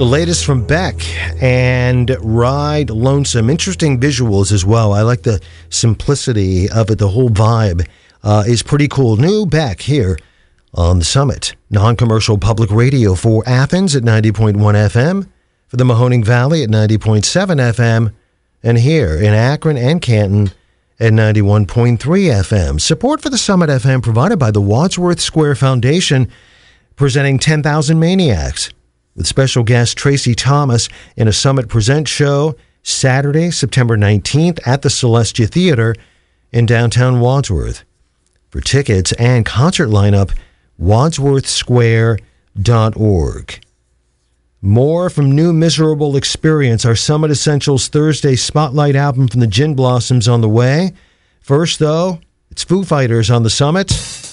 The latest from Beck and Ride Lonesome. Interesting visuals as well. I like the simplicity of it. The whole vibe is pretty cool. New Beck here on the Summit. Non-commercial public radio for Athens at 90.1 FM, for the Mahoning Valley at 90.7 FM, and here in Akron and Canton at 91.3 FM. Support for the Summit FM provided by the Wadsworth Square Foundation, presenting 10,000 Maniacs, with special guest Tracy Thomas in a Summit Present show Saturday, September 19th at the Celestia Theater in downtown Wadsworth. For tickets and concert lineup, wadsworthsquare.org. More from New Miserable Experience, our Summit Essentials Thursday Spotlight album from the Gin Blossoms on the way. First, though, it's Foo Fighters on the Summit.